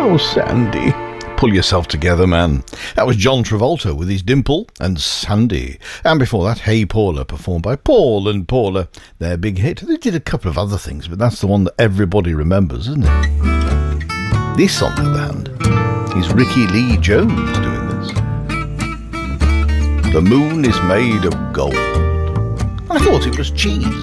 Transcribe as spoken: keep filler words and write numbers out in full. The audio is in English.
Oh, Sandy. Pull yourself together, man. That was John Travolta with his Dimple and Sandy. And before that, Hey Paula, performed by Paul and Paula. Their big hit. They did a couple of other things, but that's the one that everybody remembers, isn't it? This, on the other hand, is Ricky Lee Jones doing this. The moon is made of gold. I thought it was cheese.